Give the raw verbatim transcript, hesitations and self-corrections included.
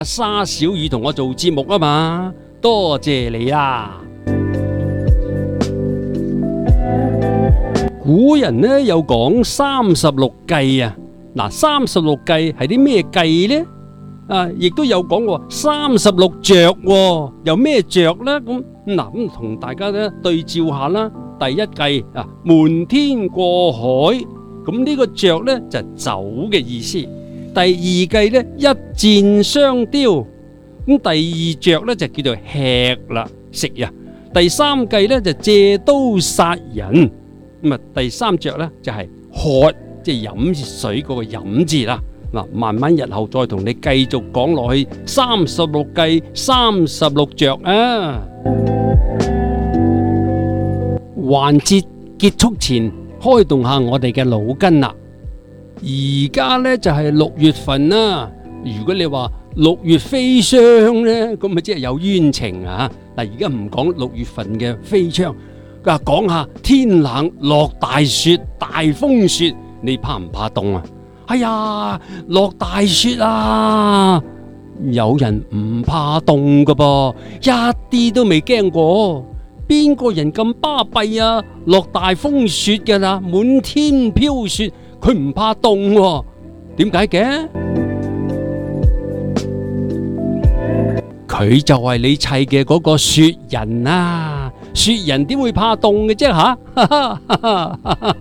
沙小雨同我做節目啊嘛，多謝你啦。古人呢有講三十六計啊，嗱，三十六計係啲咩計呢？啊，亦都有講過三十六着，有咩着呢？咁嗱，咁同大家咧對照下啦。第一計啊，瞞天過海，咁呢個着呢就係走嘅意思。第二計呢，一箭雙雕，咁第二着呢就叫做吃啦，食呀。第三計呢就借刀殺人，咁啊第三着呢就係喝，即係飲水嗰個飲字啦。嗱，慢慢日後再同你繼續講落去，三十六計，三十六着啊！環節結束前，開動下我哋嘅腦筋啦。而家呢就係六月份啦。如果你話六月飛霜呢，咁咪即係有冤情啊！嗱，而家唔講六月份嘅飛霜，啊，講下天冷落大雪、大風雪，你怕唔怕凍啊？哎呀，落大雪啊！有人唔怕凍噶噃，一啲都未驚過。邊個人咁巴閉啊？落大風雪噶啦，滿天飄雪，佢唔怕凍喎？點解嘅？佢就係你砌嘅嗰個雪人啊！雪人點會怕凍嘅啫吓？